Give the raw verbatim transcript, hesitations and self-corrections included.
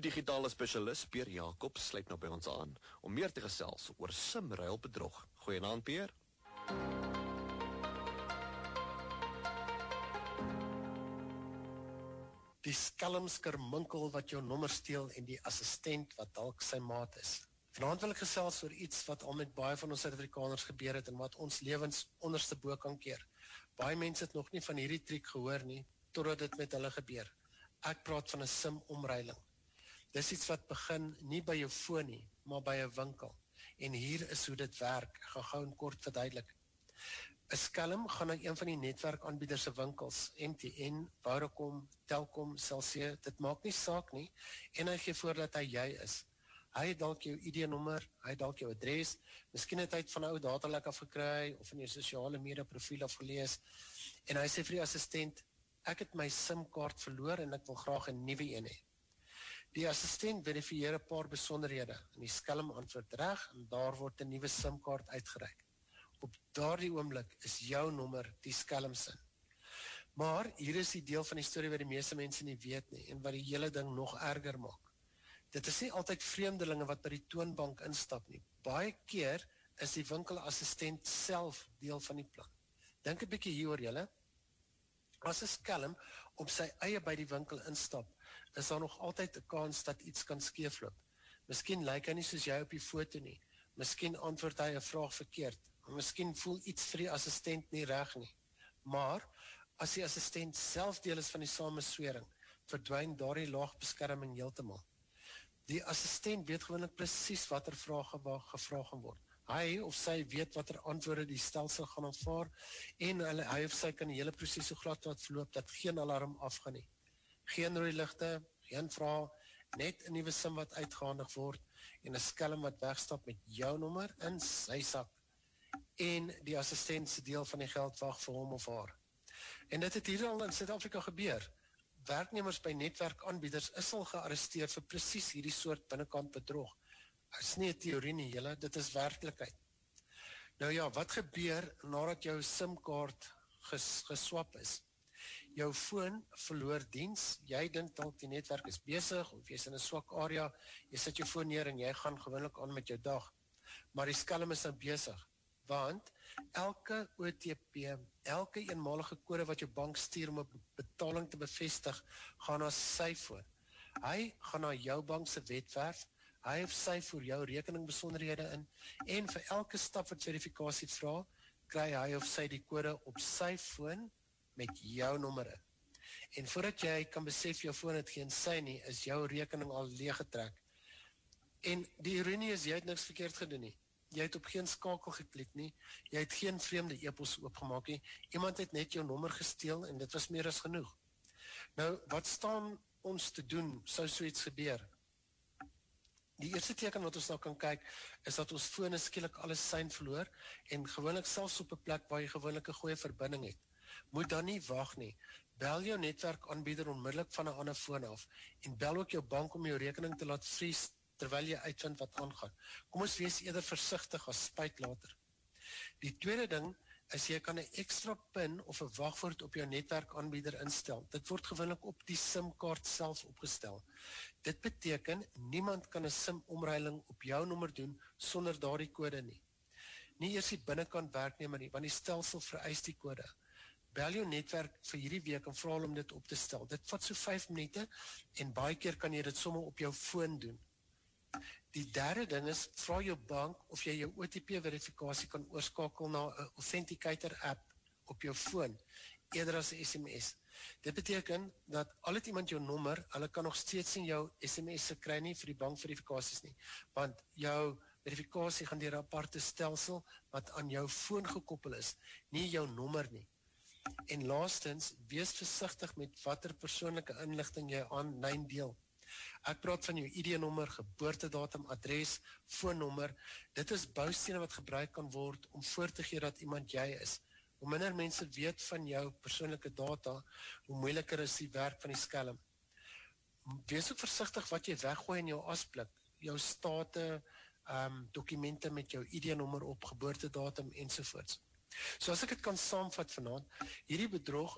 digitale spesialis Peer Jacobs sluit nou by ons aan om meer te gesels oor simruilbedrog. Goeienaand Peer. Die skelmskerminkel wat jou nommer steel en die assistent wat dalk sy maat is. Vanaand wil ek gesels oor iets wat al met baie van ons Suid-Afrikaners gebeur het en wat ons lewens onderste bo kan keer. Baie mense het nog nie van hierdie triek gehoor nie, totdat dit met hulle gebeur. Ek praat van 'n sim-omruiling. Dis iets wat begin nie by jou foon nie, maar by 'n winkel. En hier is hoe dit werk. Ek gaan gou en kort verduidelik. 'n Skelm gaan na een van die netwerkaanbieders se winkels, M T N, Vodacom, Telkom, Cell C, dit maak nie saak nie, en hy gee voor dat hy jy is. Hy het dalk jou I D-nommer, hy het dalk jou adres, miskien het hy het van 'n ou datalek afgekry, of in jou sosiale media profiel afgelees, en hy sê vir die assistent, ek het my SIM-kaart verloor en ek wil graag 'n nuwe een hê. Die assistent verifieer 'n paar besonderhede, en die skelm antwoord reg, en daar word 'n nuwe SIM-kaart uitgereik. Op daardie oomblik is jou nommer die skelm se. Maar hier is die deel van die storie wat die meeste mense nie weet nie, en wat die hele ding nog erger maak. Dit is nie altyd vreemdelinge wat by die toonbank instap nie. Baie keer is die winkelassistent self deel van die plan. Dink 'n bietjie hieroor julle. As 'n skelm op sy eie by die winkel instap, is daar nog altyd 'n kans dat iets kan skeefloop. Miskien lyk hy nie soos jy op die foto nie. Miskien antwoord hy 'n vraag verkeerd. Miskien voel iets vir die assistent nie reg nie. Maar as die assistent self deel is van die sameswering, verdwyn daardie laag beskerming heeltemal. Die assistent weet gewoonlik presies watter vrae gevra gaan word. Hy of sy weet watter antwoorde die stelsel gaan aanvaar en hulle, hy of sy kan die hele proses so glad wat verloop dat geen alarm afgaan nie. Geen rooi ligte, geen vrae, net 'n nuwe sim wat uitgehandig word en 'n skelm wat wegstap met jou nommer in sy sak. En die assistent se deel van die geld wag vir hom of haar. En dit het hier al in Suid-Afrika gebeur. Werknemers by netwerkaanbieders is al gearresteer vir presies hierdie soort binnekant bedrog. Dit is nie 'n teorie nie, julle, dit is werklikheid. Nou ja, wat gebeur nadat jou SIM-kaart ges, geswap is? Jou foon verloor diens, jy dink dalk die netwerk is besig, of jy is in 'n swak area, jy sit jou foon neer en jy gaan gewoonlik aan met jou dag. Maar die skelm is nou besig, want elke O T P, elke eenmalige kode wat jou bank stuur om 'n betaling te bevestig, gaan na sy foon. Hy gaan na jou bank se webwerf, hy of sy voer jou rekeningbesonderhede in, en vir elke stap wat verifikasie vra, kry hy of sy die kode op sy foon met jou nommer in. En voordat jy kan besef jou foon het geen sy nie, is jou rekening al leeggetrek. En die ironie is, jy het niks verkeerd gedoen nie. Jy het op geen skakel geklik nie, jy het geen vreemde e-pos oopgemaak nie, iemand het net jou nommer gesteel en dit was meer as genoeg. Nou, wat staan ons te doen, sou so iets gebeur? Die eerste teken wat ons nou kan kyk, is dat ons fone skielik alles sein verloor, en gewoonlik selfs op 'n plek waar jy gewoonlik 'n goeie verbinding het. Moet dan nie wag nie, bel jou netwerkaanbieder onmiddellik van 'n ander foon af, en bel ook jou bank om jou rekening te laat vries, terwyl jy uitvind wat aangaan. Kom ons wees eerder versigtig as spyt later. Die tweede ding is jy kan 'n ekstra pin of 'n wagwoord op jou netwerkaanbieder instel. Dit word gewoonlik op die SIM-kaart self opgestel. Dit beteken niemand kan 'n SIM-omruiling op jou nommer doen sonder daardie kode nie. Nie eers die binnekant werknemer nie, want die stelsel vereis die kode. Bel jou netwerk vir hierdie week en vra hulle om dit op te stel. Dit vat so vyf minute en baie keer kan jy dit sommer op jou foon doen. Die derde ding is, vra jou bank of jy jou O T P-verifikasie kan oorskakel na 'n authenticator app op jou foon, eerder as 'n S M S. Dit beteken dat al het iemand jou nommer, hulle kan nog steeds nie jou S M S se kry nie vir die bankverifikasies nie, want jou verifikasie gaan deur 'n aparte stelsel wat aan jou foon gekoppel is, nie jou nommer nie. En laastens, wees versigtig met watter persoonlike inligting jy aanlyn deel. Ek praat van jou I D-nommer, geboortedatum, adres, foonnommer. Dit is boustene wat gebruik kan word om voor te gee dat iemand jy is. Hoe minder mense weet van jou persoonlike data, hoe moeiliker is die werk van die skelm. Wees ook versigtig wat jy weggooi in jou asblik, jou state, um, dokumente met jou I D-nommer op, geboortedatum ensovoorts. So as ek het kan saamvat vanaand, hierdie bedrog